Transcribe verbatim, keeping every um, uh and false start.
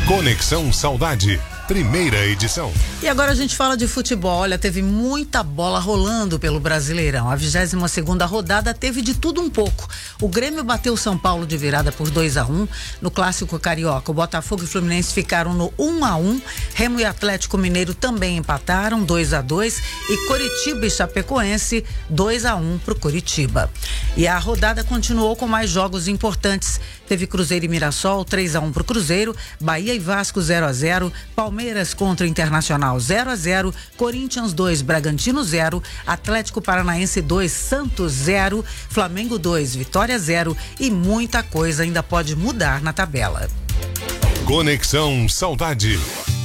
Conexão Saudade, primeira edição. E agora a gente fala de futebol. Olha, teve muita bola rolando pelo Brasileirão. A vigésima segunda rodada teve de tudo um pouco. O Grêmio bateu o São Paulo de virada por dois a um. No Clássico Carioca, o Botafogo e Fluminense ficaram no um a um. Remo e Atlético Mineiro também empataram dois a dois. E Coritiba e Chapecoense dois a um pro Coritiba. E a rodada continuou com mais jogos importantes. Teve Cruzeiro e Mirassol três a um pro Cruzeiro, Bahia e Vasco zero a zero, Palmeiras contra o Internacional zero a zero, Corinthians dois, Bragantino zero, Atlético Paranaense dois, Santos zero, Flamengo dois, Vitória zero e muita coisa ainda pode mudar na tabela. Conexão Saudade.